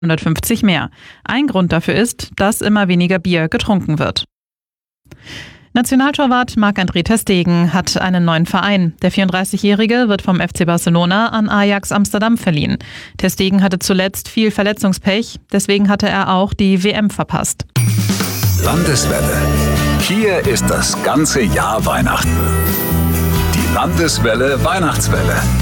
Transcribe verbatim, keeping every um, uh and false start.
hundertfünfzig mehr. Ein Grund dafür ist, dass immer weniger Bier getrunken wird. Nationaltorwart Marc-André ter Stegen hat einen neuen Verein. Der vierunddreißigjährige wird vom F C Barcelona an Ajax Amsterdam verliehen. Ter Stegen hatte zuletzt viel Verletzungspech, deswegen hatte er auch die W M verpasst. Landeswelle. Hier ist das ganze Jahr Weihnachten. Die Landeswelle Weihnachtswelle.